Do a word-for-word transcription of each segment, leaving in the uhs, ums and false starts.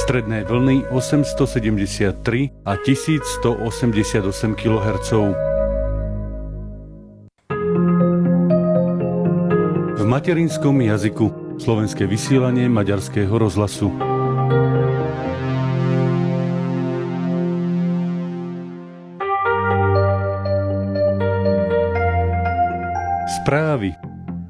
Stredné vlny osemstosedemdesiattri a tisícstoosemdesiatosem kilohertzov. V materinskom jazyku. Slovenské vysielanie Maďarského rozhlasu. Správy.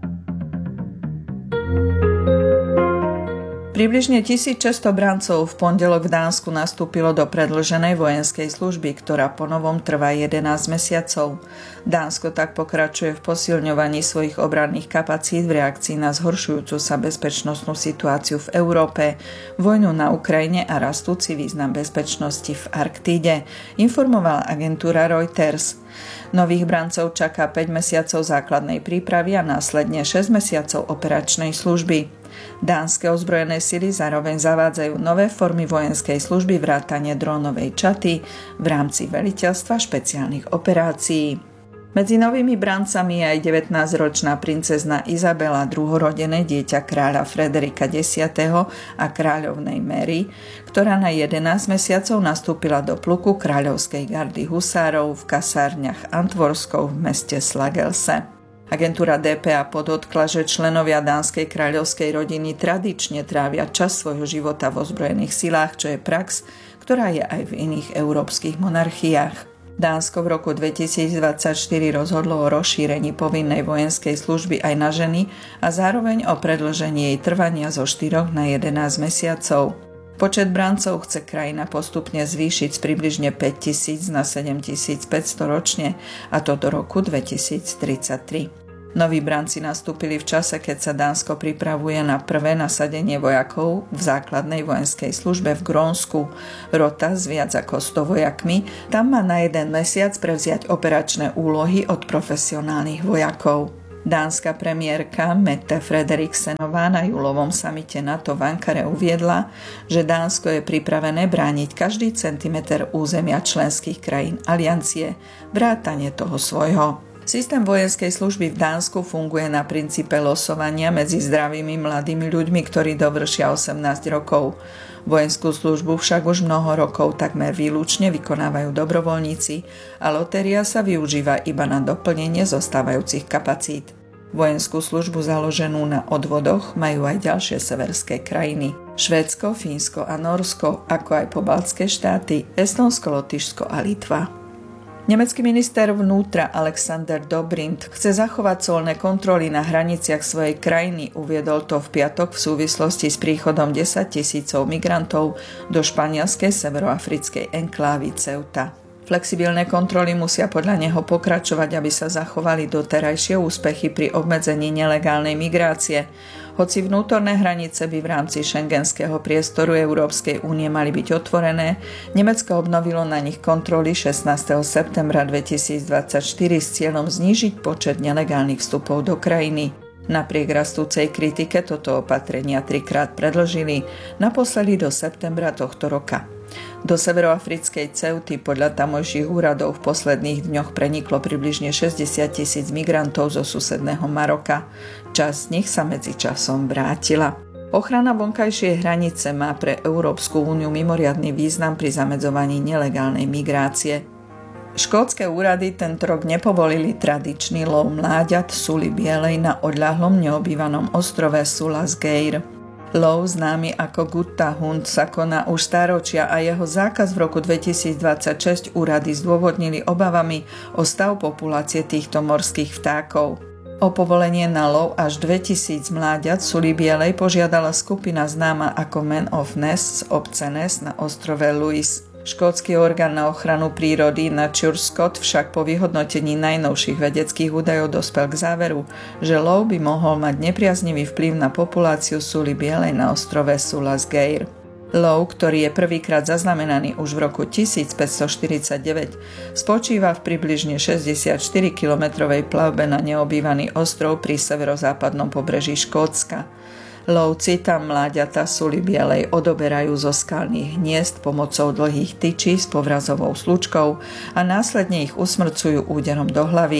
Približne tisícšesťsto brancov v pondelok v Dánsku nastúpilo do predĺženej vojenskej služby, ktorá ponovom trvá jedenásť mesiacov. Dánsko tak pokračuje v posilňovaní svojich obranných kapacít v reakcii na zhoršujúcu sa bezpečnostnú situáciu v Európe, vojnu na Ukrajine a rastúci význam bezpečnosti v Arktíde, informovala agentúra Reuters. Nových brancov čaká päť mesiacov základnej prípravy a následne šesť mesiacov operačnej služby. Dánske ozbrojené sily zároveň zavádzajú nové formy vojenskej služby vrátane drónovej čaty v rámci veliteľstva špeciálnych operácií. Medzi novými brancami je aj devätnásťročná princezna Izabela, druhorodené dieťa kráľa Frederika desiateho a kráľovnej Mary, ktorá na jedenásť mesiacov nastúpila do pluku kráľovskej gardy husárov v kasárniach Antvorskov v meste Slagelse. Agentúra dé pé á podotkla, že členovia dánskej kráľovskej rodiny tradične trávia čas svojho života v ozbrojených silách, čo je prax, ktorá je aj v iných európskych monarchiách. Dánsko v roku dvetisícdvadsaťštyri rozhodlo o rozšírení povinnej vojenskej služby aj na ženy a zároveň o predĺžení jej trvania zo štyroch na jedenásť mesiacov. Počet brancov chce krajina postupne zvýšiť z približne päťtisíc na sedemtisícpäťsto ročne, a to do roku dvetisíctridsaťtri. Noví branci nastúpili v čase, keď sa Dánsko pripravuje na prvé nasadenie vojakov v základnej vojenskej službe v Grónsku. Rota s viac ako sto vojakmi tam má na jeden mesiac prevziať operačné úlohy od profesionálnych vojakov. Dánska premiérka Mette Frederiksenová na júlovom samite NATO v Ankare uviedla, že Dánsko je pripravené brániť každý centimeter územia členských krajín aliancie, vrátane toho svojho. Systém vojenskej služby v Dánsku funguje na princípe losovania medzi zdravými mladými ľuďmi, ktorí dovršia osemnásť rokov. Vojenskú službu však už mnoho rokov takmer výlučne vykonávajú dobrovoľníci a lotéria sa využíva iba na doplnenie zostávajúcich kapacít. Vojenskú službu založenú na odvodoch majú aj ďalšie severské krajiny. Švédsko, Fínsko a Nórsko, ako aj pobaltské štáty, Estónsko, Lotyšsko a Litva. Nemecký minister vnútra Alexander Dobrindt chce zachovať colné kontroly na hraniciach svojej krajiny, uviedol to v piatok v súvislosti s príchodom desaťtisícov migrantov do španielskej severoafrickej enklávy Ceuta. Flexibilné kontroly musia podľa neho pokračovať, aby sa zachovali doterajšie úspechy pri obmedzení nelegálnej migrácie. Hoci vnútorné hranice by v rámci šengenského priestoru Európskej únie mali byť otvorené, Nemecko obnovilo na nich kontroly šestnásteho septembra dvetisícdvadsaťštyri s cieľom znížiť počet nelegálnych vstupov do krajiny. Napriek rastúcej kritike toto opatrenia trikrát predĺžili, naposledy do septembra tohto roka. Do severoafrickej Ceuty podľa tamojších úradov v posledných dňoch preniklo približne šesťdesiat tisíc migrantov zo susedného Maroka. Časť z nich sa medzičasom vrátila. Ochrana vonkajšej hranice má pre Európsku úniu mimoriadny význam pri zamedzovaní nelegálnej migrácie. Škótske úrady tento rok nepovolili tradičný lov mláďat suli bielej na odľahlom neobývanom ostrove Sulas Geir. Lov, známy ako Gutta Hund, sa koná už stáročia a jeho zákaz v roku dvetisícdvadsaťšesť úrady zdôvodnili obavami o stav populácie týchto morských vtákov. O povolenie na lov až dvetisíc mláďat suli bielej požiadala skupina známa ako Men of Ness z obce Ness na ostrove Lewis. Škótsky orgán na ochranu prírody Nature Scott však po vyhodnotení najnovších vedeckých údajov dospel k záveru, že lov by mohol mať nepriaznivý vplyv na populáciu suli bielej na ostrove Sulas Geir. Lov, ktorý je prvýkrát zaznamenaný už v roku tisícpäťstoštyridsaťdeväť, spočíva v približne šesťdesiatštyrikilometrovej plavbe na neobývaný ostrov pri severozápadnom pobreží Škótska. Lovci tam mláďata suli bielej odoberajú zo skalných hniezd pomocou dlhých tyčí s povrazovou slučkou a následne ich usmrcujú úderom do hlavy.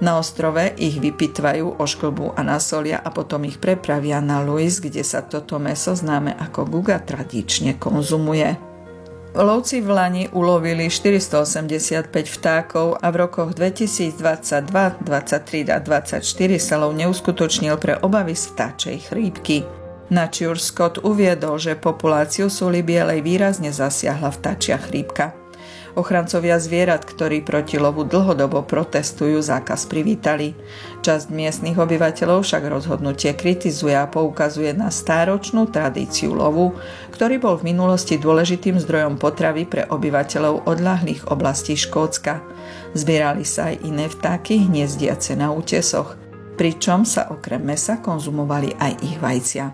Na ostrove ich vypitvajú, ošklbú a nasolia a potom ich prepravia na Louis, kde sa toto mäso známe ako guga tradične konzumuje. Lovci v Lani ulovili štyristoosemdesiatpäť vtákov a v rokoch dvetisícdvadsaťdva, dvadsaťtri a dvadsaťštyri sa lov neuskutočnil pre obavy z vtáčej chrípky. Načiur Scott uviedol, že populáciu súly bielej výrazne zasiahla vtáčia chrípka. Ochrancovia zvierat, ktorí proti lovu dlhodobo protestujú, zákaz privítali. Časť miestnych obyvateľov však rozhodnutie kritizuje a poukazuje na stáročnú tradíciu lovu, ktorý bol v minulosti dôležitým zdrojom potravy pre obyvateľov odľahlých oblastí Škótska. Zbierali sa aj iné vtáky hniezdiace na útesoch, pričom sa okrem mäsa konzumovali aj ich vajcia.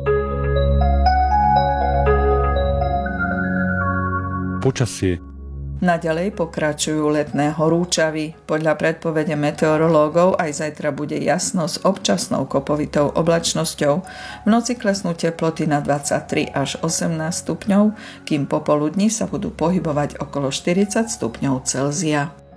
Počasie. Naďalej pokračujú letné horúčavy. Podľa predpovede meteorológov aj zajtra bude jasno s občasnou kopovitou oblačnosťou. V noci klesnú teploty na dvadsaťtri až osemnásť stupňov, kým popoludní sa budú pohybovať okolo štyridsať stupňov Celzia.